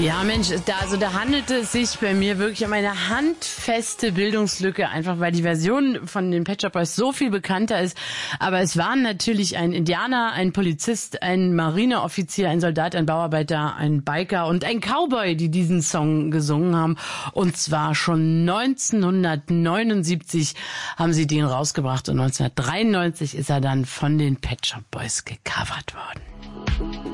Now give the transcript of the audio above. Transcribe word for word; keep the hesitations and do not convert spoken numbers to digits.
Ja, Mensch, da, also da handelte es sich bei mir wirklich um eine handfeste Bildungslücke, einfach weil die Version von den Pet Shop Boys so viel bekannter ist. Aber es waren natürlich ein Indianer, ein Polizist, ein Marineoffizier, ein Soldat, ein Bauarbeiter, ein Biker und ein Cowboy, die diesen Song gesungen haben. Und zwar schon neunzehnhundertneunundsiebzig haben sie den rausgebracht und neunzehnhundertdreiundneunzig ist er dann von den Pet Shop Boys gecovert worden.